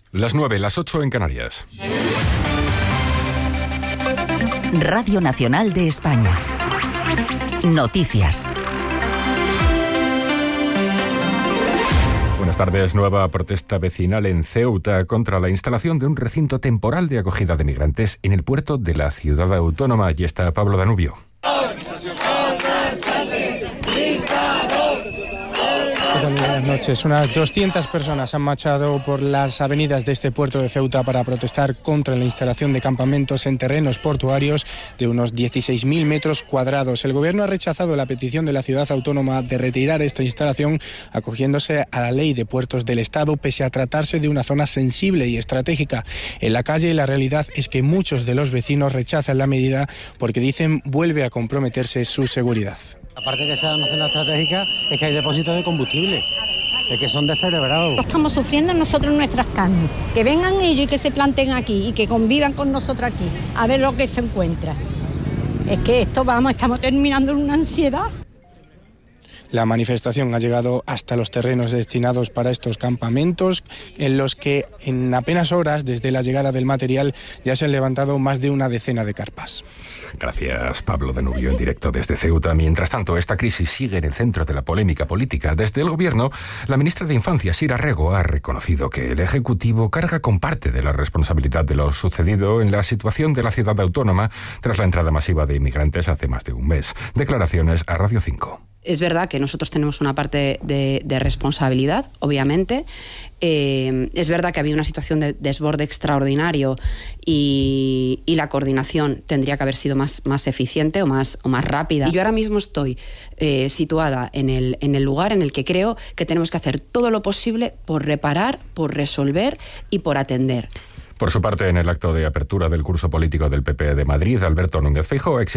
Las 9, las 8 en Canarias. Radio Nacional de España. Noticias. Buenas tardes. Nueva protesta vecinal en Ceuta contra la instalación de un recinto temporal de acogida de migrantes en el puerto de la ciudad autónoma. Allí está Pablo Danubio. Buenas noches. Unas 200 personas han marchado por las avenidas de este puerto de Ceuta para protestar contra la instalación de campamentos en terrenos portuarios de unos 16.000 metros cuadrados. El gobierno ha rechazado la petición de la ciudad autónoma de retirar esta instalación, acogiéndose a la ley de puertos del Estado, pese a tratarse de una zona sensible y estratégica. En la calle, la realidad es que muchos de los vecinos rechazan la medida porque dicen vuelve a comprometerse su seguridad. Aparte que sea una zona estratégica, es que hay depósitos de combustible, es que son descerebrados. Estamos sufriendo nosotros nuestras carnes. Que vengan ellos y que se planten aquí y que convivan con nosotros aquí, a ver lo que se encuentra. Es que estamos terminando en una ansiedad. La manifestación ha llegado hasta los terrenos destinados para estos campamentos, en los que en apenas horas desde la llegada del material ya se han levantado más de una decena de carpas. Gracias, Pablo Danubio, en directo desde Ceuta. Mientras tanto, esta crisis sigue en el centro de la polémica política. Desde el Gobierno, la ministra de Infancia, Sira Rego, ha reconocido que el Ejecutivo carga con parte de la responsabilidad de lo sucedido en la situación de la ciudad autónoma tras la entrada masiva de inmigrantes hace más de un mes. Declaraciones a Radio 5. Es verdad que nosotros tenemos una parte de responsabilidad, obviamente. Es verdad que había una situación de desborde extraordinario y la coordinación tendría que haber sido más eficiente o más rápida. Y yo ahora mismo estoy situada en el lugar en el que creo que tenemos que hacer todo lo posible por reparar, por resolver y por atender. Por su parte, en el acto de apertura del curso político del PP de Madrid, Alberto Núñez Feijóo